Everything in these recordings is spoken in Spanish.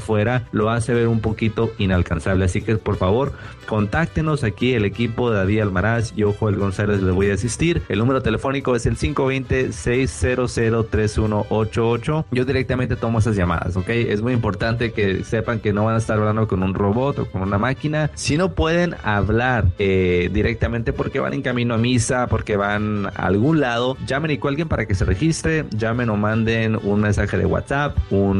afuera lo hace ver un poquito inalcanzable. Así que por favor, contáctenos aquí, el equipo de David Almaraz y yo, Joel González, les voy a asistir. El número telefónico es el 520-600-3188. Yo directamente tomo esas llamadas, ¿ok? Es muy importante que sepan que no van a estar hablando con un robot o con una máquina. Si no pueden hablar directamente porque van en camino a misa, porque van a algún lado, llamen y cuelguen para que se registre, llamen o manden un mensaje de WhatsApp, un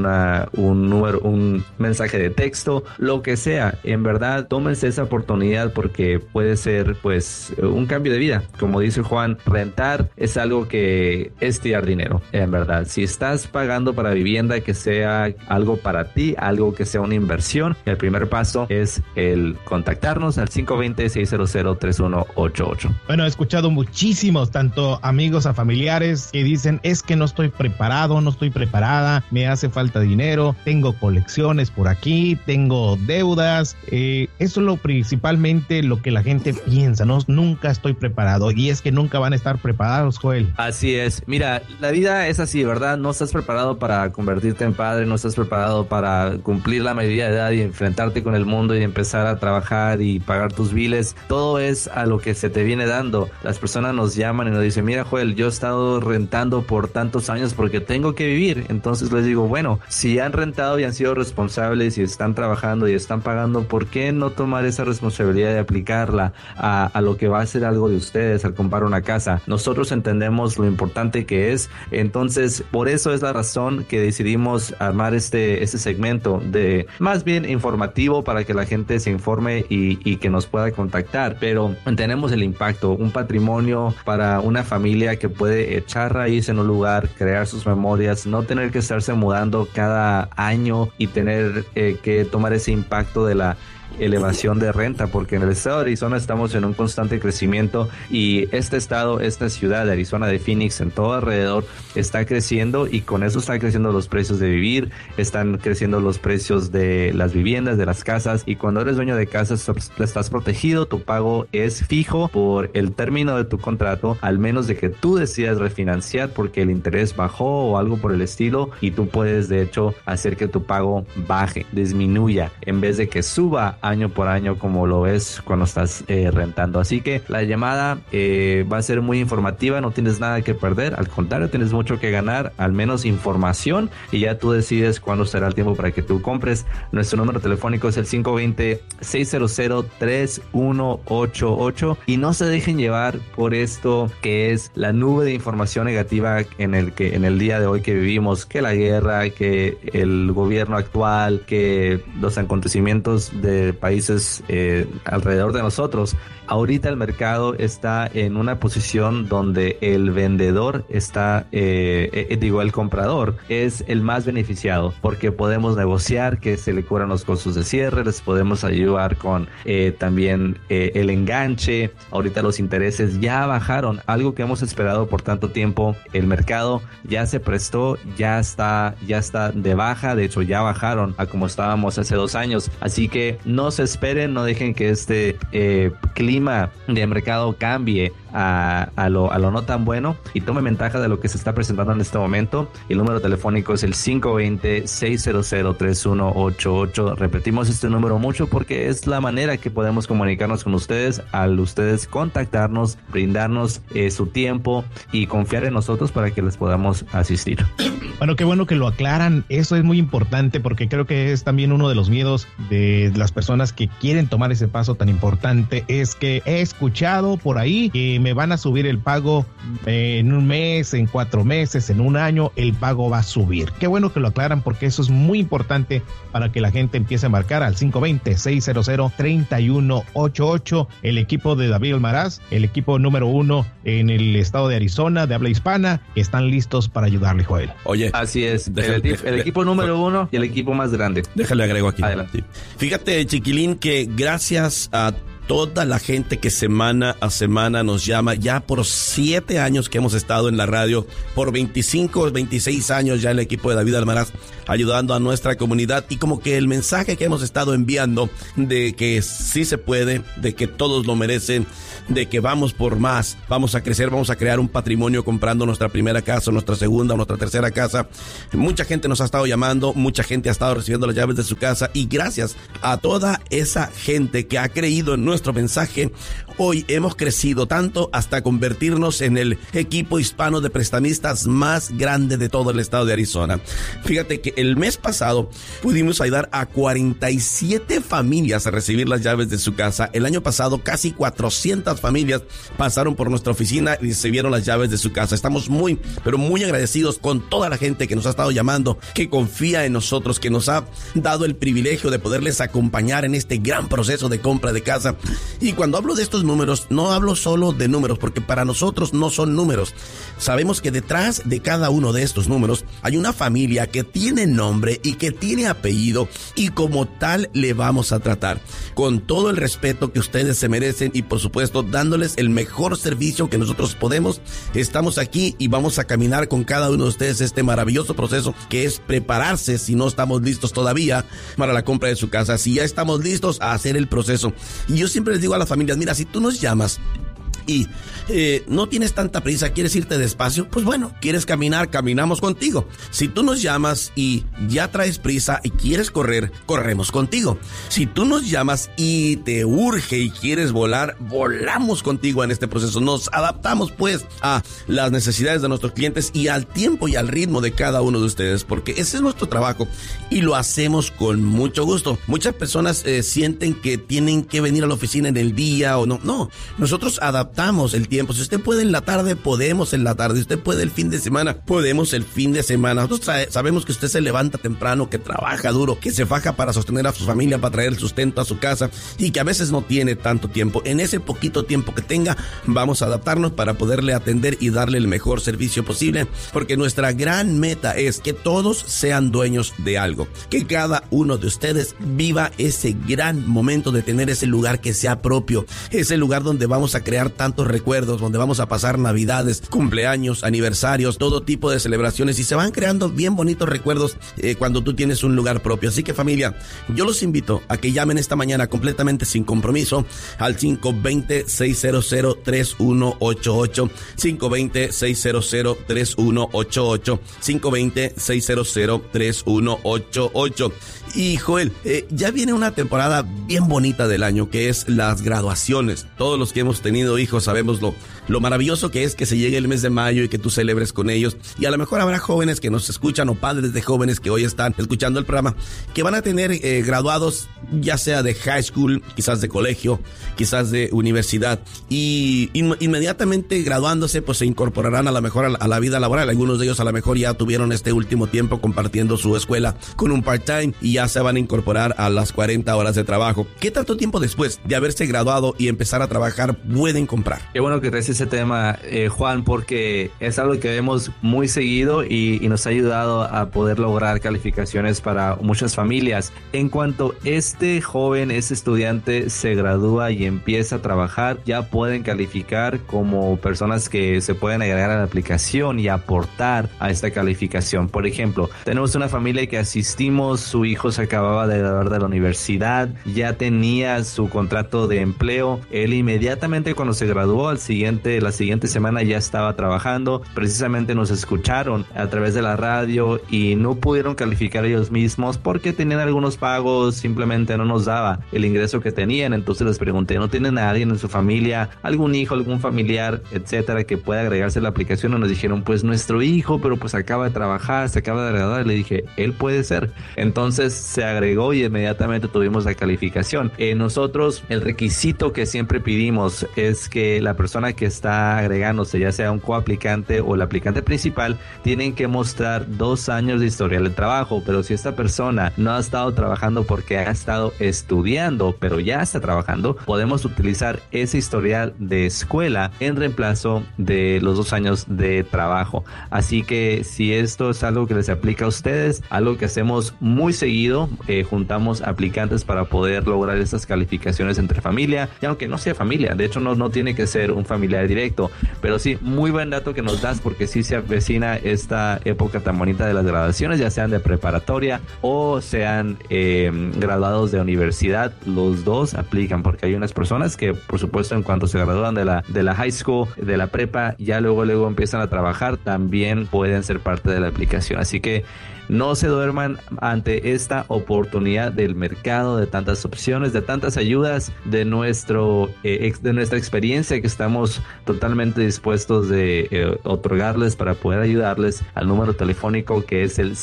mensaje de texto, lo que sea. En verdad, tómense esa oportunidad porque puede ser pues un cambio de vida. Como dice Juan, rentar es algo que es tirar dinero, en verdad. Si estás pagando para vivienda, que sea algo para ti, algo que sea una inversión. El primer paso es el contactarnos al 520-600-3188. Bueno, he escuchado muchísimos, tanto amigos a familiares, que dicen, es que no estoy preparado, no estoy preparada, me hace falta dinero, tengo colecciones por aquí, tengo deudas. Eso es lo principalmente lo que la gente piensa, ¿no? Nunca estoy preparado, y es que nunca van a estar preparados, Joel. Así es. Mira, la vida es así, ¿verdad? No estás preparado para convertirte en padre, no estás preparado para cumplir la mayoría de edad y enfrentarte con el mundo y empezar a trabajar y pagar tus biles. Todo es a lo que se te viene dando. Las personas nos llaman y nos dicen, mira, Joel, yo he estado rentando por tantos años porque tengo que vivir. Entonces les digo, bueno, si han rentado y han sido responsables y están trabajando y están pagando, ¿por qué no tomar esa responsabilidad de aplicarla a lo que va a ser algo de ustedes al comprar una casa? Nosotros entendemos lo importante que es. Entonces, por eso es la razón que decidimos armar este segmento de más bien informativo para que la gente se informe y que nos pueda contactar. Pero tenemos el impacto, un patrimonio para una familia que puede echar raíz en un lugar, crear sus memorias, no tener que estarse mudando cada año y tener que tomar ese impacto de la elevación de renta, porque en el estado de Arizona estamos en un constante crecimiento y este estado, esta ciudad de Arizona, de Phoenix, en todo alrededor está creciendo, y con eso están creciendo los precios de vivir, están creciendo los precios de las viviendas, de las casas, y cuando eres dueño de casa estás protegido, tu pago es fijo por el término de tu contrato, al menos de que tú decidas refinanciar porque el interés bajó o algo por el estilo, y tú puedes de hecho hacer que tu pago baje, disminuya, en vez de que suba año por año como lo ves cuando estás rentando. Así que la llamada va a ser muy informativa, no tienes nada que perder, al contrario, tienes mucho que ganar, al menos información, y ya tú decides cuándo será el tiempo para que tú compres. Nuestro número telefónico es el 520-600-3188, y no se dejen llevar por esto que es la nube de información negativa en el día de hoy que vivimos, que la guerra, que el gobierno actual, que los acontecimientos de países alrededor de nosotros. Ahorita el mercado está en una posición donde el vendedor está, el comprador es el más beneficiado, porque podemos negociar que se le cubran los costos de cierre, les podemos ayudar con también el enganche. Ahorita los intereses ya bajaron, algo que hemos esperado por tanto tiempo. El mercado ya se prestó, ya está de baja, de hecho ya bajaron a como estábamos hace 2 años, así que no se esperen, no dejen que este clima de mercado cambie a lo no tan bueno, y tome ventaja de lo que se está presentando en este momento. El número telefónico es el 520-600-3188. Repetimos este número mucho porque es la manera que podemos comunicarnos con ustedes, al ustedes contactarnos, brindarnos su tiempo y confiar en nosotros para que les podamos asistir. Bueno, qué bueno que lo aclaran. Eso es muy importante porque creo que es también uno de los miedos de las personas que quieren tomar ese paso tan importante. Es que he escuchado por ahí que me van a subir el pago en un mes, en 4 meses, en un año, el pago va a subir. Qué bueno que lo aclaran porque eso es muy importante para que la gente empiece a marcar al 520-600-3188. El equipo de David Almaraz, el equipo número 1 en el estado de Arizona, de habla hispana, están listos para ayudarle, Joel. Oye, así es, el equipo número 1 y el equipo más grande. Déjale agrego aquí. Adelante. Sí. Fíjate, chiquilín, que gracias a toda la gente que semana a semana nos llama, ya por 7 años que hemos estado en la radio, por 25, 26 años ya el equipo de David Almaraz ayudando a nuestra comunidad, y como que el mensaje que hemos estado enviando de que sí se puede, de que todos lo merecen, de que vamos por más, vamos a crecer, vamos a crear un patrimonio comprando nuestra primera casa, nuestra segunda, nuestra tercera casa. Mucha gente nos ha estado llamando, mucha gente ha estado recibiendo las llaves de su casa, y gracias a toda esa gente que ha creído en nuestro mensaje, hoy hemos crecido tanto hasta convertirnos en el equipo hispano de prestamistas más grande de todo el estado de Arizona. Fíjate que el mes pasado pudimos ayudar a 47 familias a recibir las llaves de su casa. El año pasado casi 400 familias pasaron por nuestra oficina y recibieron las llaves de su casa. Estamos muy, pero muy agradecidos con toda la gente que nos ha estado llamando, que confía en nosotros, que nos ha dado el privilegio de poderles acompañar en este gran proceso de compra de casa. Y cuando hablo de estos números, no hablo solo de números, porque para nosotros no son números. Sabemos que detrás de cada uno de estos números hay una familia que tiene nombre y que tiene apellido, y como tal le vamos a tratar con todo el respeto que ustedes se merecen, y por supuesto dándoles el mejor servicio que nosotros podemos. Estamos aquí y vamos a caminar con cada uno de ustedes este maravilloso proceso que es prepararse, si no estamos listos todavía, para la compra de su casa. Si ya estamos listos, a hacer el proceso. Y yo siempre les digo a las familias, mira, si tú nos llamas y no tienes tanta prisa, quieres irte despacio, pues bueno, quieres caminar, caminamos contigo. Si tú nos llamas y ya traes prisa y quieres correr, corremos contigo. Si tú nos llamas y te urge y quieres volar, volamos contigo en este proceso. Nos adaptamos pues a las necesidades de nuestros clientes y al tiempo y al ritmo de cada uno de ustedes, porque ese es nuestro trabajo y lo hacemos con mucho gusto. Muchas personas sienten que tienen que venir a la oficina en el día o no. No, nosotros adaptamos el tiempo. Si usted puede en la tarde, podemos en la tarde. Si usted puede el fin de semana, podemos el fin de semana. Nosotros sabemos que usted se levanta temprano, que trabaja duro, que se faja para sostener a su familia, para traer el sustento a su casa, y que a veces no tiene tanto tiempo. En ese poquito tiempo que tenga, vamos a adaptarnos para poderle atender y darle el mejor servicio posible, porque nuestra gran meta es que todos sean dueños de algo, que cada uno de ustedes viva ese gran momento de tener ese lugar que sea propio, ese lugar donde vamos a crear tantos recuerdos, donde vamos a pasar navidades, cumpleaños, aniversarios, todo tipo de celebraciones, y se van creando bien bonitos recuerdos cuando tú tienes un lugar propio. Así que familia, yo los invito a que llamen esta mañana completamente sin compromiso al 520-600-3188, 520-600-3188, 520-600-3188. Y Joel, ya viene una temporada bien bonita del año, que es las graduaciones. Todos los que hemos tenido hijos sabemos lo maravilloso que es que se llegue el mes de mayo y que tú celebres con ellos. Y a lo mejor habrá jóvenes que nos escuchan, o padres de jóvenes que hoy están escuchando el programa, que van a tener graduados, ya sea de high school, quizás de colegio, quizás de universidad, y inmediatamente graduándose pues se incorporarán a lo mejor a la vida laboral. Algunos de ellos a lo mejor ya tuvieron este último tiempo compartiendo su escuela con un part-time y ya se van a incorporar a las 40 horas de trabajo. ¿Qué tanto tiempo después de haberse graduado y empezar a trabajar pueden comprar? Qué bueno que traes ese tema, Juan, porque es algo que vemos muy seguido y nos ha ayudado a poder lograr calificaciones para muchas familias. En cuanto este joven, este estudiante se gradúa y empieza a trabajar, ya pueden calificar como personas que se pueden agregar a la aplicación y aportar a esta calificación. Por ejemplo, tenemos una familia que asistimos, su hijo se acababa de graduar de la universidad, ya tenía su contrato de empleo. Él inmediatamente cuando se graduó, la siguiente semana ya estaba trabajando. Precisamente nos escucharon a través de la radio y no pudieron calificar ellos mismos porque tenían algunos pagos, simplemente no nos daba el ingreso que tenían. Entonces les pregunté, ¿no tienen a alguien en su familia, algún hijo, algún familiar, etcétera, que pueda agregarse a la aplicación? Y nos dijeron, pues nuestro hijo, pero pues acaba de trabajar, se acaba de graduar. Y le dije, él puede ser. Entonces se agregó y inmediatamente tuvimos la calificación. Nosotros, el requisito que siempre pedimos es que la persona que está agregándose, ya sea un coaplicante o el aplicante principal, tienen que mostrar 2 años de historial de trabajo. Pero si esta persona no ha estado trabajando porque ha estado estudiando, pero ya está trabajando, podemos utilizar ese historial de escuela en reemplazo de los 2 años de trabajo. Así que si esto es algo que les aplica a ustedes, algo que hacemos muy seguido seguido juntamos aplicantes para poder lograr estas calificaciones entre familia, y aunque no sea familia, de hecho no tiene que ser un familiar directo, pero sí, muy buen dato que nos das, porque sí se avecina esta época tan bonita de las graduaciones, ya sean de preparatoria o sean graduados de universidad. Los dos aplican, porque hay unas personas que, por supuesto, en cuanto se gradúan de la high school, de la prepa, ya luego empiezan a trabajar, también pueden ser parte de la aplicación. Así que no se duerman ante esta oportunidad del mercado, de tantas opciones, de tantas ayudas, de nuestra experiencia que estamos totalmente dispuestos de otorgarles para poder ayudarles, al número telefónico que es el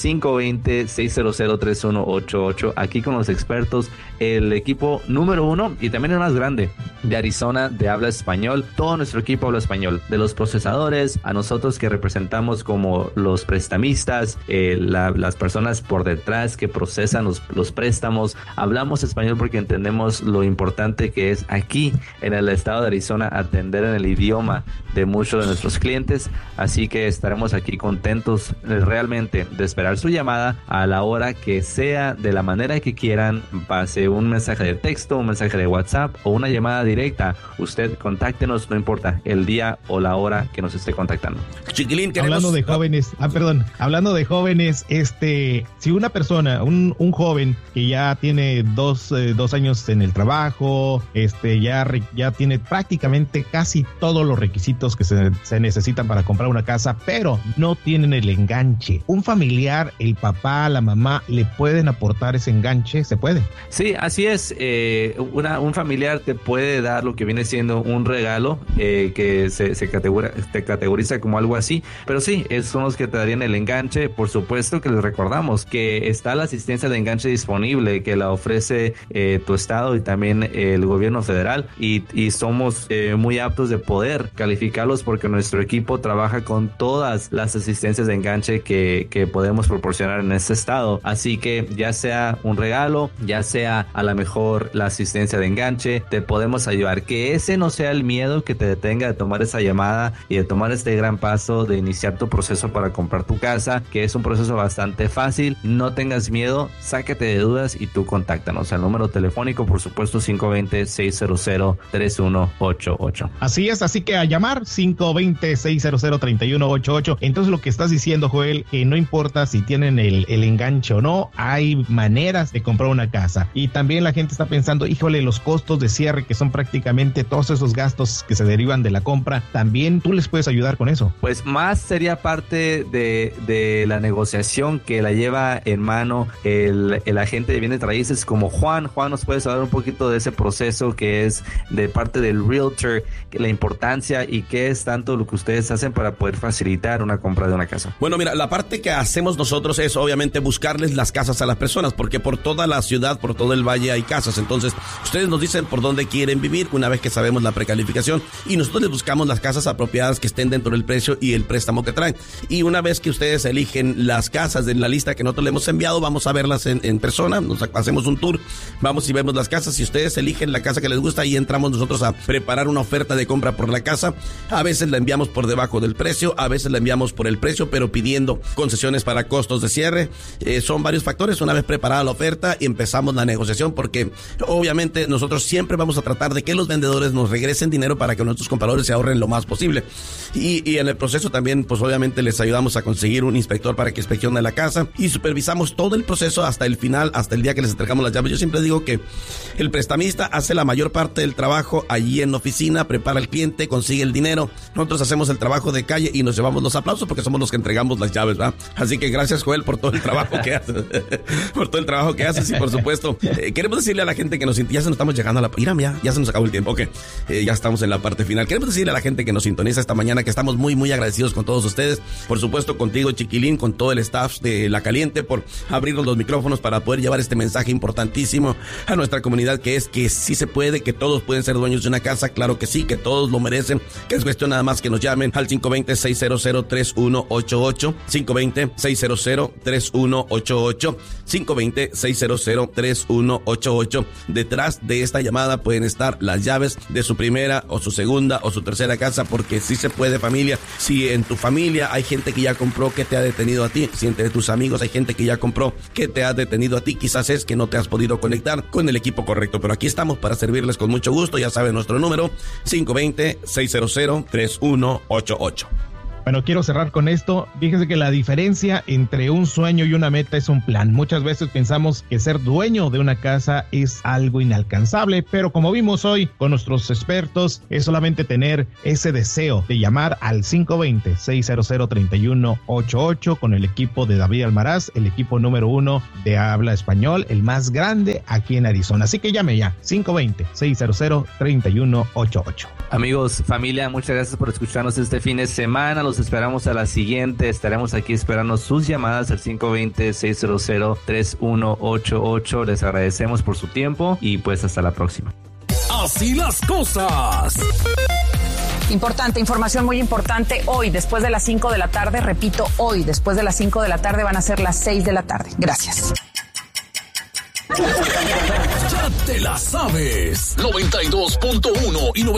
520-600-3188. Aquí con los expertos, el equipo número 1 y también el más grande de Arizona de habla español. Todo nuestro equipo habla español, de los procesadores a nosotros que representamos como los prestamistas, las personas por detrás que procesan los préstamos. Hablamos español porque entendemos lo importante que es aquí en el estado de Arizona atender en el idioma de muchos de nuestros clientes. Así que estaremos aquí contentos realmente de esperar su llamada a la hora que sea, de la manera que quieran, pase un mensaje de texto, un mensaje de WhatsApp o una llamada directa. Usted contáctenos, no importa el día o la hora que nos esté contactando. Chiquilín, hablando de jóvenes, hablando de jóvenes, si una persona, un joven que ya tiene dos años en el trabajo, ya tiene prácticamente casi todos los requisitos que se necesitan para comprar una casa, pero no tienen el enganche. ¿Un familiar, el papá, la mamá, le pueden aportar ese enganche? ¿Se puede? Sí, así es. Un familiar te puede dar lo que viene siendo un regalo que te categoriza como algo así, pero sí, son los que te darían el enganche. Por supuesto que les recordamos que está la asistencia de enganche disponible, que la ofrece tu estado y también el gobierno federal, y somos muy aptos de poder calificarlos porque nuestro equipo trabaja con todas las asistencias de enganche que podemos proporcionar en este estado. Así que ya sea un regalo, ya sea a lo mejor la asistencia de enganche, te podemos ayudar. Que ese no sea el miedo que te detenga de tomar esa llamada y de tomar este gran paso de iniciar tu proceso para comprar tu casa, que es un proceso bastante fácil. No tengas miedo, sácate de dudas y tú contáctanos al número telefónico, por supuesto, 520-600-3188. Así es, así que a llamar 520-600-3188. Entonces lo que estás diciendo, Joel, que no importa si tienen el enganche o no, hay maneras de comprar una casa. Y también la gente está pensando, híjole, los costos de cierre, que son prácticamente todos esos gastos que se derivan de la compra, también tú les puedes ayudar con eso. Pues más sería parte de la negociación que la lleva en mano el agente de bienes raíces como Juan. Juan, ¿nos puedes hablar un poquito de ese proceso que es de parte del realtor, la importancia y qué es tanto lo que ustedes hacen para poder facilitar una compra de una casa? Bueno, mira, la parte que hacemos nosotros es obviamente buscarles las casas a las personas, porque por toda la ciudad, por todo el valle hay casas. Entonces, ustedes nos dicen por dónde quieren vivir una vez que sabemos la precalificación, y nosotros les buscamos las casas apropiadas que estén dentro del precio y el préstamo que traen. Y una vez que ustedes eligen las casas de la lista que nosotros le hemos enviado, vamos a verlas en persona, hacemos un tour, vamos y vemos las casas. Si ustedes eligen la casa que les gusta, y entramos nosotros a preparar una oferta de compra por la casa. A veces la enviamos por debajo del precio, a veces la enviamos por el precio, pero pidiendo concesiones para costos de cierre. Son varios factores. Una vez preparada la oferta y empezamos la negociación, porque obviamente nosotros siempre vamos a tratar de que los vendedores nos regresen dinero para que nuestros compradores se ahorren lo más posible. Y en el proceso también, pues obviamente les ayudamos a conseguir un inspector para que inspeccione la casa, y supervisamos todo el proceso hasta el final, hasta el día que les entregamos las llaves. Yo siempre digo que el prestamista hace la mayor parte del trabajo allí en la oficina, prepara al cliente, consigue el dinero. Nosotros hacemos el trabajo de calle y nos llevamos los aplausos porque somos los que entregamos las llaves, ¿verdad? Así que gracias, Joel, por todo el trabajo que haces. Por todo el trabajo que haces. Y por supuesto, queremos decirle a la gente que ya se nos estamos llegando a la... Mira, ya se nos acabó el tiempo. Ok, ya estamos en la parte final. Queremos decirle a la gente que nos sintoniza esta mañana que estamos muy, muy agradecidos con todos ustedes. Por supuesto, contigo, Chiquilín, con todo el staff de La Caliente, por abrirnos los micrófonos para poder llevar este mensaje importantísimo a nuestra comunidad, que es que sí se puede, que todos pueden ser dueños de una casa. Claro que sí, que todos lo merecen, que es cuestión nada más que nos llamen al 520-600-3188, 520-600-3188, 520-600-3188. Detrás de esta llamada pueden estar las llaves de su primera o su segunda o su tercera casa, porque sí se puede, familia. Si en tu familia hay gente que ya compró, ¿qué te ha detenido a ti? Si en de tus amigos, hay gente que ya compró, que te ha detenido a ti, quizás es que no te has podido conectar con el equipo correcto, pero aquí estamos para servirles con mucho gusto. Ya saben nuestro número, 520-600-3188. Bueno, quiero cerrar con esto. Fíjese que la diferencia entre un sueño y una meta es un plan. Muchas veces pensamos que ser dueño de una casa es algo inalcanzable, pero como vimos hoy con nuestros expertos, es solamente tener ese deseo de llamar al 520-600-3188 con el equipo de David Almaraz, el equipo número 1 de habla español, el más grande aquí en Arizona. Así que llame ya, 520-600-3188. Amigos, familia, muchas gracias por escucharnos este fin de semana. Los esperamos a la siguiente. Estaremos aquí esperando sus llamadas al 520-600-3188. Les agradecemos por su tiempo y pues hasta la próxima. Así las cosas. Importante, información muy importante. Hoy, después de las 5 de la tarde, repito, hoy, después de las 5 de la tarde, van a ser las 6 de la tarde. Gracias. Ya te la sabes. 92.1 y